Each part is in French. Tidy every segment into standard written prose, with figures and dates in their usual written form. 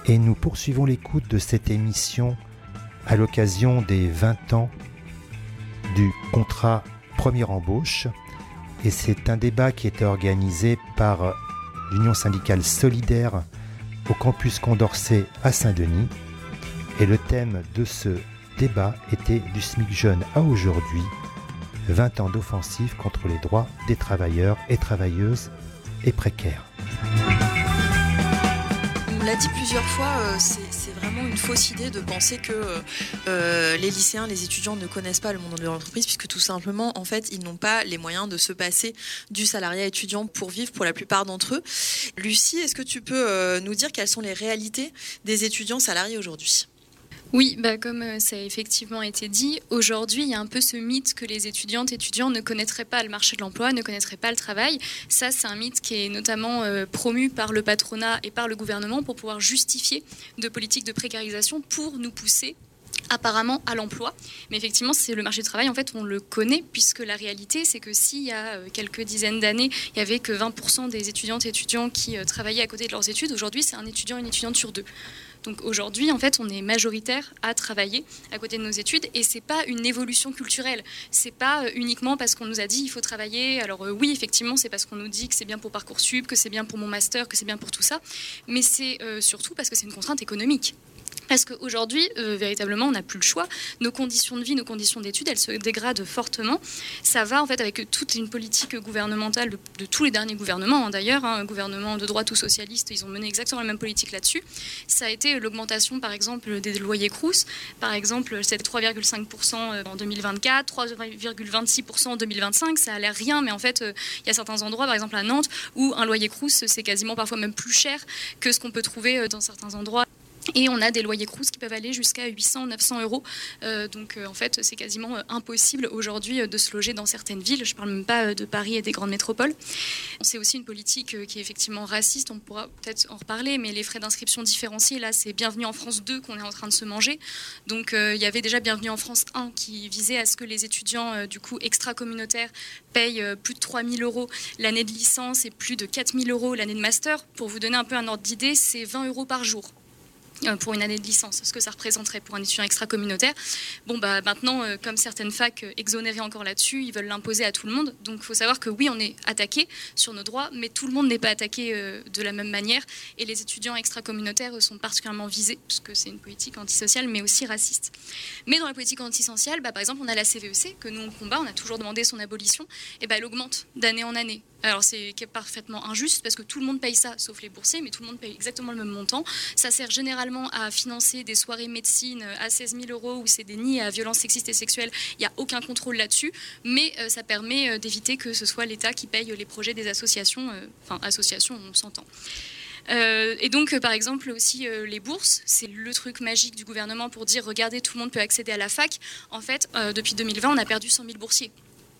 Et nous poursuivons l'écoute de cette émission à l'occasion des 20 ans du contrat première embauche. Et c'est un débat qui était organisé par l'Union syndicale solidaire au campus Condorcet à Saint-Denis. Et le thème de ce débat était du SMIC jeune à aujourd'hui, 20 ans d'offensive contre les droits des travailleurs et travailleuses et précaires. On l'a dit plusieurs fois, c'est vraiment une fausse idée de penser que les lycéens, les étudiants ne connaissent pas le monde de l'entreprise, puisque tout simplement, en fait, ils n'ont pas les moyens de se passer du salariat étudiant pour vivre pour la plupart d'entre eux. Lucie, est-ce que tu peux nous dire quelles sont les réalités des étudiants salariés aujourd'hui ? Oui, comme ça a effectivement été dit, aujourd'hui, il y a un peu ce mythe que les étudiantes et étudiants ne connaîtraient pas le marché de l'emploi, ne connaîtraient pas le travail. Ça, c'est un mythe qui est notamment promu par le patronat et par le gouvernement pour pouvoir justifier de politiques de précarisation pour nous pousser apparemment à l'emploi. Mais effectivement, c'est le marché du travail, en fait, on le connaît, puisque la réalité, c'est que s'il y a quelques dizaines d'années, il n'y avait que 20% des étudiantes et étudiants qui travaillaient à côté de leurs études, aujourd'hui, c'est un étudiant et une étudiante sur deux. Donc aujourd'hui, en fait, on est majoritaire à travailler à côté de nos études et c'est pas une évolution culturelle. C'est pas uniquement parce qu'on nous a dit il faut travailler. Alors oui, effectivement, c'est parce qu'on nous dit que c'est bien pour Parcoursup, que c'est bien pour mon master, que c'est bien pour tout ça. Mais c'est surtout parce que c'est une contrainte économique. Parce qu'aujourd'hui, véritablement, on n'a plus le choix. Nos conditions de vie, nos conditions d'études, elles se dégradent fortement. Ça va en fait avec toute une politique gouvernementale de tous les derniers gouvernements, d'ailleurs, gouvernement de droite ou socialiste, ils ont mené exactement la même politique là-dessus. Ça a été l'augmentation, par exemple, des loyers Crous. Par exemple, c'était 3,5% en 2024, 3,26% en 2025. Ça a l'air rien, mais en fait, il y a certains endroits, par exemple à Nantes, où un loyer Crous, c'est quasiment parfois même plus cher que ce qu'on peut trouver dans certains endroits. Et on a des loyers Crous qui peuvent aller jusqu'à 800, 900 euros. Donc en fait, c'est quasiment impossible aujourd'hui de se loger dans certaines villes. Je ne parle même pas de Paris et des grandes métropoles. C'est aussi une politique qui est effectivement raciste. On pourra peut-être en reparler, mais les frais d'inscription différenciés, là, c'est Bienvenue en France 2 qu'on est en train de se manger. Donc il y avait déjà Bienvenue en France 1 qui visait à ce que les étudiants du coup extra-communautaires payent plus de 3 000 euros l'année de licence et plus de 4 000 euros l'année de master. Pour vous donner un peu un ordre d'idée, c'est 20 euros par jour pour une année de licence, ce que ça représenterait pour un étudiant extra-communautaire. Maintenant, comme certaines facs exonérées encore là-dessus, ils veulent l'imposer à tout le monde. Donc il faut savoir que oui, on est attaqué sur nos droits, mais tout le monde n'est pas attaqué de la même manière. Et les étudiants extra-communautaires sont particulièrement visés, parce que c'est une politique antisociale, mais aussi raciste. Mais dans la politique antisociale, par exemple, on a la CVEC, que nous on combat, on a toujours demandé son abolition, et elle augmente d'année en année. Alors c'est parfaitement injuste parce que tout le monde paye ça, sauf les boursiers, mais tout le monde paye exactement le même montant. Ça sert généralement à financer des soirées médecine à 16 000 euros où c'est des nids à violences sexistes et sexuelles. Il n'y a aucun contrôle là-dessus, mais ça permet d'éviter que ce soit l'État qui paye les projets des associations. Associations, on s'entend. Et donc, par exemple, aussi les bourses, c'est le truc magique du gouvernement pour dire regardez, tout le monde peut accéder à la fac. En fait, depuis 2020, on a perdu 100 000 boursiers. Pourquoi ?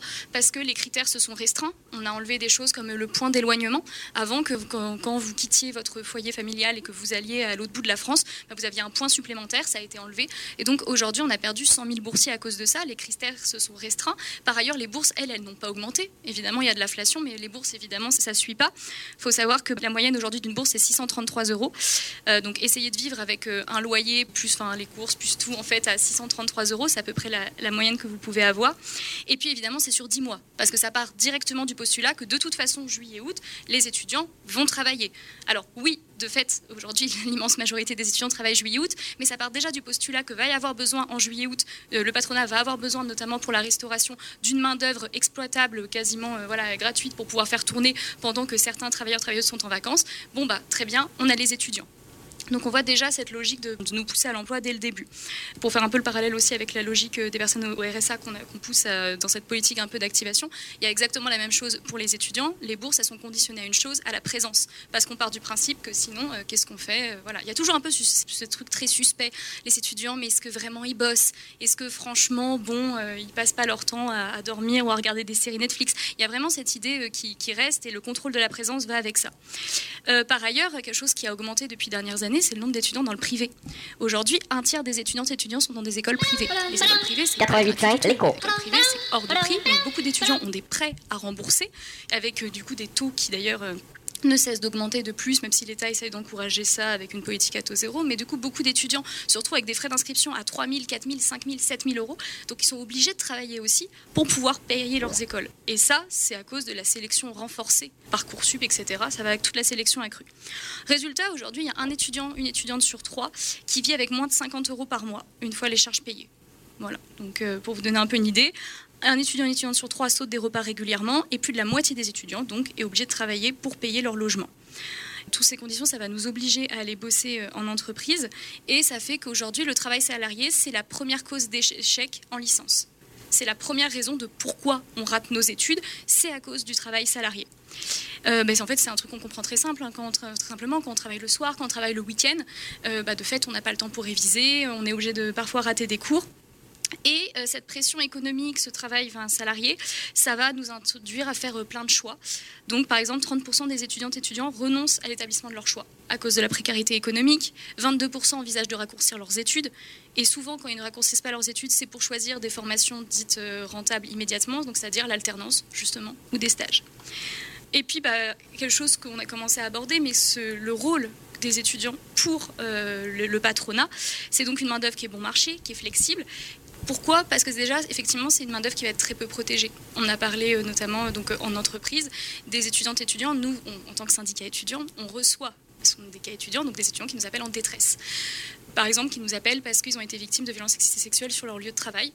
Parce que les critères se sont restreints. On a enlevé des choses comme le point d'éloignement. Avant, quand vous quittiez votre foyer familial et que vous alliez à l'autre bout de la France, vous aviez un point supplémentaire, ça a été enlevé. Et donc aujourd'hui, on a perdu 100 000 boursiers à cause de ça. Les critères se sont restreints. Par ailleurs, les bourses, elles n'ont pas augmenté. Évidemment, il y a de l'inflation, mais les bourses, évidemment, ça ne suit pas. Il faut savoir que la moyenne aujourd'hui d'une bourse, c'est 633 euros. Donc essayez de vivre avec un loyer, plus les courses, plus tout, en fait, à 633 euros. C'est à peu près la moyenne que vous pouvez avoir. Et puis, évidemment, c'est sur 10 mois, parce que ça part directement du postulat que de toute façon, juillet-août, les étudiants vont travailler. Alors oui, de fait, aujourd'hui, l'immense majorité des étudiants travaillent juillet-août, mais ça part déjà du postulat que va y avoir besoin en juillet-août, le patronat va avoir besoin, notamment pour la restauration, d'une main-d'œuvre exploitable, quasiment gratuite, pour pouvoir faire tourner pendant que certains travailleurs-travailleuses sont en vacances. Très bien, on a les étudiants. Donc on voit déjà cette logique de nous pousser à l'emploi dès le début. Pour faire un peu le parallèle aussi avec la logique des personnes au RSA qu'on pousse dans cette politique un peu d'activation, il y a exactement la même chose pour les étudiants. Les bourses, elles sont conditionnées à une chose, à la présence. Parce qu'on part du principe que sinon, qu'est-ce qu'on fait ? Il y a toujours un peu ce truc très suspect. Les étudiants, mais est-ce que vraiment ils bossent ? Est-ce que franchement, ils passent pas leur temps à dormir ou à regarder des séries Netflix ? Il y a vraiment cette idée qui reste et le contrôle de la présence va avec ça. Par ailleurs, quelque chose qui a augmenté depuis dernières années, c'est le nombre d'étudiants dans le privé. Aujourd'hui, un tiers des étudiantes et étudiants sont dans des écoles privées. Les écoles privées, c'est 88,5 l'éco. Les écoles privées, c'est hors de prix. Donc beaucoup d'étudiants ont des prêts à rembourser, avec du coup des taux qui d'ailleurs ne cesse d'augmenter de plus, même si l'État essaye d'encourager ça avec une politique à taux zéro. Mais du coup, beaucoup d'étudiants se retrouvent avec des frais d'inscription à 3 000, 4 000, 5 000, 7 000 euros. Donc, ils sont obligés de travailler aussi pour pouvoir payer leurs écoles. Et ça, c'est à cause de la sélection renforcée, Parcoursup, etc. Ça va avec toute la sélection accrue. Résultat, aujourd'hui, il y a un étudiant, une étudiante sur 3 qui vit avec moins de 50 euros par mois, une fois les charges payées. Voilà. Donc, pour vous donner un peu une idée, un étudiant, une étudiante sur 3 sautent des repas régulièrement et plus de la moitié des étudiants donc est obligé de travailler pour payer leur logement. Toutes ces conditions, ça va nous obliger à aller bosser en entreprise et ça fait qu'aujourd'hui, le travail salarié, c'est la première cause d'échec en licence. C'est la première raison de pourquoi on rate nos études, c'est à cause du travail salarié. En fait, c'est un truc qu'on comprend très simple, hein, simplement quand on travaille le soir, quand on travaille le week-end, de fait, on n'a pas le temps pour réviser, on est obligé de parfois rater des cours. Et cette pression économique, ce travail salarié, ça va nous induire à faire plein de choix. Donc, par exemple, 30% des étudiantes et étudiants renoncent à l'établissement de leur choix à cause de la précarité économique. 22% envisagent de raccourcir leurs études. Et souvent, quand ils ne raccourcissent pas leurs études, c'est pour choisir des formations dites rentables immédiatement, donc c'est-à-dire l'alternance, justement, ou des stages. Et puis, quelque chose qu'on a commencé à aborder, mais le rôle des étudiants pour le patronat, c'est donc une main-d'œuvre qui est bon marché, qui est flexible. Pourquoi ? Parce que déjà, effectivement, c'est une main-d'œuvre qui va être très peu protégée. On a parlé notamment donc, en entreprise des étudiantes et étudiants. Nous, en tant que syndicat étudiant, on reçoit des cas étudiants, donc des étudiants qui nous appellent en détresse. Par exemple, qui nous appellent parce qu'ils ont été victimes de violences sexistes et sexuelles sur leur lieu de travail.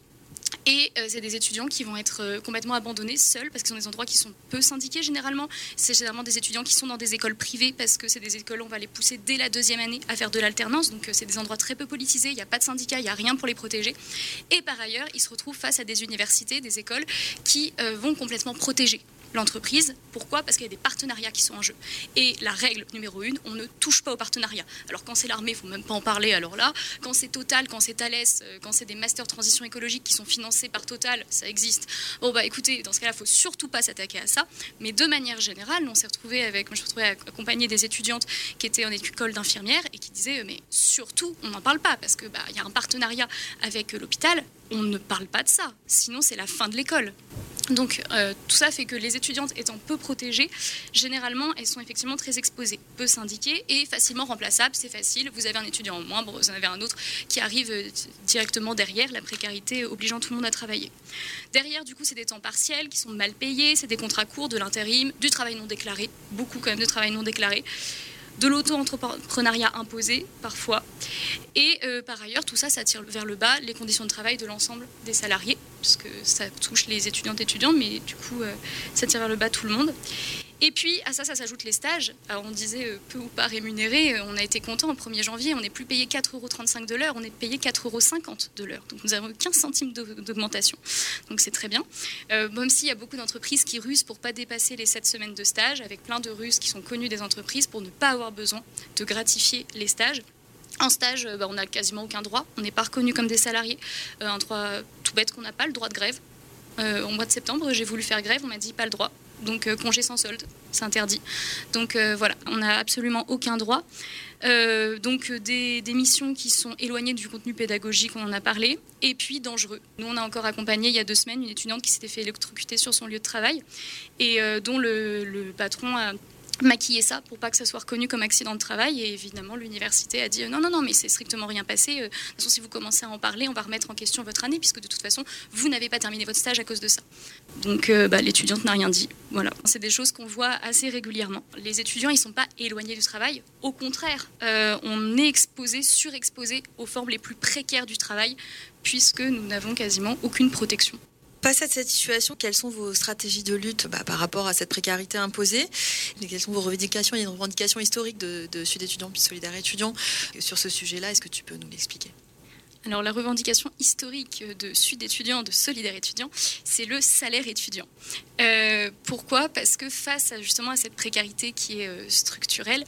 Et c'est des étudiants qui vont être complètement abandonnés, seuls, parce qu'ils sont des endroits qui sont peu syndiqués généralement. C'est généralement des étudiants qui sont dans des écoles privées, parce que c'est des écoles, on va les pousser dès la 2e année à faire de l'alternance. Donc c'est des endroits très peu politisés, il n'y a pas de syndicats, il n'y a rien pour les protéger. Et par ailleurs, ils se retrouvent face à des universités, des écoles qui vont complètement protéger l'entreprise. Pourquoi ? Parce qu'il y a des partenariats qui sont en jeu. Et la règle numéro 1, on ne touche pas aux partenariats. Alors quand c'est l'armée, il ne faut même pas en parler, alors là. Quand c'est Total, quand c'est Thales, quand c'est des masters transition écologique qui sont financés par Total, ça existe. Bon écoutez, dans ce cas-là, il ne faut surtout pas s'attaquer à ça. Mais de manière générale, on s'est retrouvés moi je me suis retrouvée accompagnée des étudiantes qui étaient en école d'infirmière et qui disaient mais surtout, on n'en parle pas parce que y a un partenariat avec l'hôpital, on ne parle pas de ça. Sinon, c'est la fin de l'école. Donc tout ça fait que les étudiantes étant peu protégées, généralement elles sont effectivement très exposées, peu syndiquées et facilement remplaçables, c'est facile, vous avez un étudiant en moins, vous en avez un autre qui arrive directement derrière, la précarité obligeant tout le monde à travailler. Derrière du coup c'est des temps partiels qui sont mal payés, c'est des contrats courts, de l'intérim, du travail non déclaré, beaucoup quand même de travail non déclaré, de l'auto-entrepreneuriat imposé parfois. Et par ailleurs, tout ça, ça tire vers le bas les conditions de travail de l'ensemble des salariés, puisque ça touche les étudiantes et étudiants, mais du coup, ça tire vers le bas tout le monde. Et puis, à ça s'ajoute les stages. Alors, on disait peu ou pas rémunérés. On a été content au 1er janvier. On n'est plus payé 4,35 € de l'heure. On est payé 4,50 € de l'heure. Donc, nous avons eu 15 centimes d'augmentation. Donc, c'est très bien. Même s'il y a beaucoup d'entreprises qui rusent pour ne pas dépasser les 7 semaines de stage, avec plein de ruses qui sont connues des entreprises pour ne pas avoir besoin de gratifier les stages. En stage, on n'a quasiment aucun droit. On n'est pas reconnu comme des salariés. Un droit tout bête qu'on n'a pas, le droit de grève. Au mois de septembre, j'ai voulu faire grève. On m'a dit pas le droit. Donc congé sans solde, c'est interdit. Donc voilà, on n'a absolument aucun droit. Donc des missions qui sont éloignées du contenu pédagogique, on en a parlé, et puis dangereux. Nous, on a encore accompagné il y a 2 semaines une étudiante qui s'était fait électrocuter sur son lieu de travail et dont le patron a maquiller ça pour pas que ça soit reconnu comme accident de travail et évidemment l'université a dit non mais c'est strictement rien passé, de toute façon si vous commencez à en parler on va remettre en question votre année puisque de toute façon vous n'avez pas terminé votre stage à cause de ça. Donc l'étudiante n'a rien dit, voilà. C'est des choses qu'on voit assez régulièrement. Les étudiants ils sont pas éloignés du travail, au contraire on est surexposé aux formes les plus précaires du travail puisque nous n'avons quasiment aucune protection. Face à cette situation, quelles sont vos stratégies de lutte par rapport à cette précarité imposée ? Et quelles sont vos revendications ? Il y a une revendication historique de Sud Étudiants puis Solidaires Étudiants sur ce sujet-là. Est-ce que tu peux nous l'expliquer ? Alors la revendication historique de Sud Étudiants, de Solidaires Étudiants, c'est le salaire étudiant. Pourquoi ? Parce que face justement à cette précarité qui est structurelle,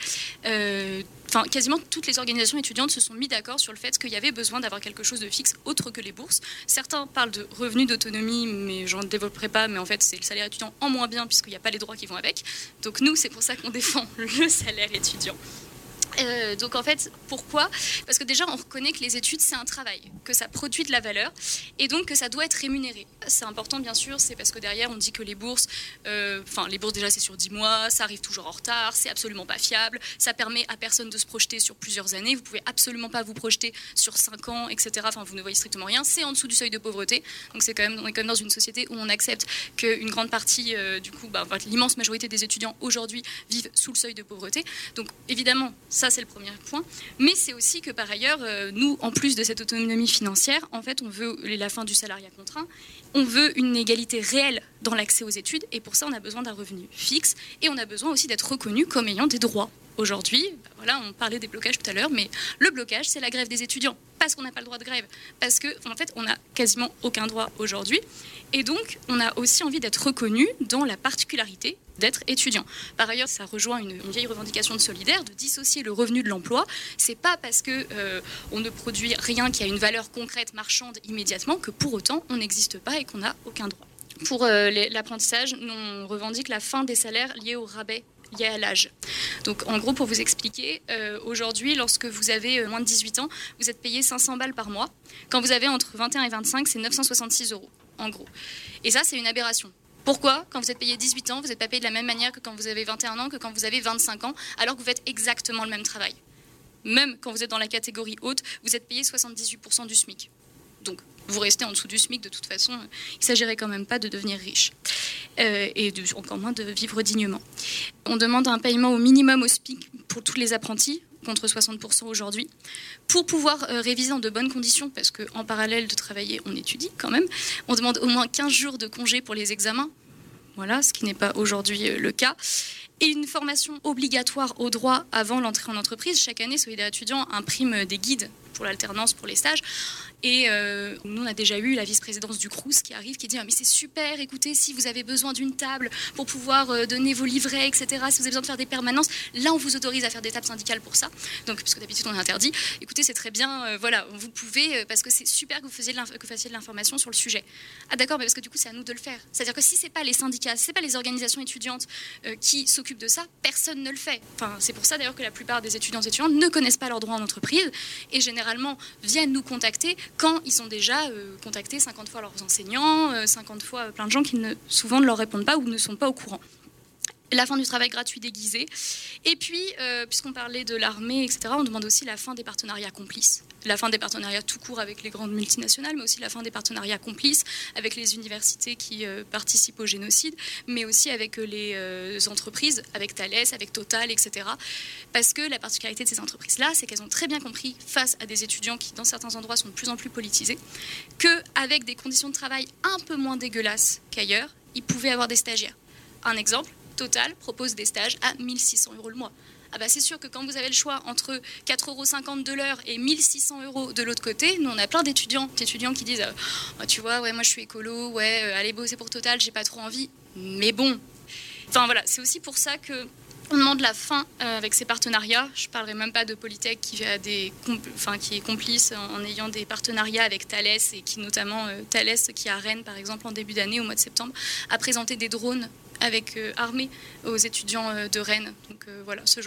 quasiment toutes les organisations étudiantes se sont mis d'accord sur le fait qu'il y avait besoin d'avoir quelque chose de fixe autre que les bourses. Certains parlent de revenus d'autonomie, mais je n'en développerai pas, mais en fait c'est le salaire étudiant en moins bien puisqu'il n'y a pas les droits qui vont avec. Donc nous, c'est pour ça qu'on défend le salaire étudiant. Donc en fait, pourquoi ? Parce que déjà, on reconnaît que les études, c'est un travail, que ça produit de la valeur et donc que ça doit être rémunéré. C'est important, bien sûr, c'est parce que derrière, on dit que les bourses déjà, c'est sur 10 mois, ça arrive toujours en retard, c'est absolument pas fiable, ça permet à personne de se projeter sur plusieurs années, vous pouvez absolument pas vous projeter sur 5 ans, etc. Enfin, vous ne voyez strictement rien, c'est en dessous du seuil de pauvreté. Donc on est quand même dans une société où on accepte qu'une grande partie, l'immense majorité des étudiants aujourd'hui vivent sous le seuil de pauvreté. Donc évidemment, ça c'est le premier point, mais c'est aussi que par ailleurs, nous, en plus de cette autonomie financière, en fait, on veut la fin du salariat contraint, on veut une égalité réelle dans l'accès aux études, et pour ça, on a besoin d'un revenu fixe, et on a besoin aussi d'être reconnu comme ayant des droits. Aujourd'hui, on parlait des blocages tout à l'heure, mais le blocage, c'est la grève des étudiants, parce qu'on n'a pas le droit de grève, parce qu'en fait, on n'a quasiment aucun droit aujourd'hui, et donc, on a aussi envie d'être reconnu dans la particularité d'être étudiant. Par ailleurs, ça rejoint une vieille revendication de Solidaire, de dissocier le revenu de l'emploi. C'est pas parce que on ne produit rien qui a une valeur concrète, marchande immédiatement, que pour autant, on n'existe pas et qu'on n'a aucun droit. Pour l'apprentissage, on revendique la fin des salaires liés au rabais lié à l'âge. Donc en gros, pour vous expliquer, aujourd'hui, lorsque vous avez moins de 18 ans, vous êtes payé 500 balles par mois. Quand vous avez entre 21 et 25, c'est 966 €, en gros. Et ça, c'est une aberration. Pourquoi ? Quand vous êtes payé 18 ans, vous n'êtes pas payé de la même manière que quand vous avez 21 ans, que quand vous avez 25 ans, alors que vous faites exactement le même travail. Même quand vous êtes dans la catégorie haute, vous êtes payé 78% du SMIC. Donc, vous restez en dessous du SMIC de toute façon. Il ne s'agirait quand même pas de devenir riche. Encore moins de vivre dignement. On demande un paiement au minimum au SMIC pour tous les apprentis, contre 60% aujourd'hui, pour pouvoir réviser dans de bonnes conditions, parce qu'en parallèle de travailler, on étudie quand même. On demande au moins 15 jours de congé pour les examens, voilà, ce qui n'est pas aujourd'hui le cas. Et une formation obligatoire au droit avant l'entrée en entreprise. Chaque année, Solidaire étudiant imprime des guides pour l'alternance, pour les stages. Et nous, on a déjà eu la vice-présidence du Crous qui arrive, qui dit « mais c'est super, écoutez, si vous avez besoin d'une table pour pouvoir donner vos livrets, etc., si vous avez besoin de faire des permanences, là, on vous autorise à faire des tables syndicales pour ça. » Donc, puisque d'habitude, on est interdit. Écoutez, c'est très bien, vous pouvez, parce que c'est super que vous fassiez de l'information sur le sujet. Ah d'accord, mais parce que du coup, c'est à nous de le faire. C'est-à-dire que si ce n'est pas les syndicats, si ce n'est pas les organisations étudiantes qui s'occupent de ça, personne ne le fait. Enfin, c'est pour ça d'ailleurs que la plupart des étudiantes ne connaissent pas leurs droits en entreprise et généralement viennent nous contacter quand ils ont déjà contacté 50 fois leurs enseignants, 50 fois plein de gens qui souvent ne leur répondent pas ou ne sont pas au courant. La fin du travail gratuit déguisé. Et puis, puisqu'on parlait de l'armée, etc., on demande aussi la fin des partenariats complices. La fin des partenariats tout court avec les grandes multinationales, mais aussi la fin des partenariats complices avec les universités qui participent au génocide, mais aussi avec les entreprises, avec Thales, avec Total, etc. Parce que la particularité de ces entreprises-là, c'est qu'elles ont très bien compris, face à des étudiants qui, dans certains endroits, sont de plus en plus politisés, qu'avec des conditions de travail un peu moins dégueulasses qu'ailleurs, ils pouvaient avoir des stagiaires. Un exemple, Total propose des stages à 1 600 € le mois. Ah bah c'est sûr que quand vous avez le choix entre 4,50 € de l'heure et 1 600 € de l'autre côté, nous on a plein d'étudiants qui disent tu vois, ouais, moi je suis écolo, allez bosser pour Total, j'ai pas trop envie, mais bon. Enfin voilà, c'est aussi pour ça que on demande la fin avec ces partenariats. Je ne parlerai même pas de Polytech qui est complice en ayant des partenariats avec Thales et qui notamment Thales qui à Rennes par exemple en début d'année au mois de septembre a présenté des drones avec armés aux étudiants de Rennes. Donc voilà, ce genre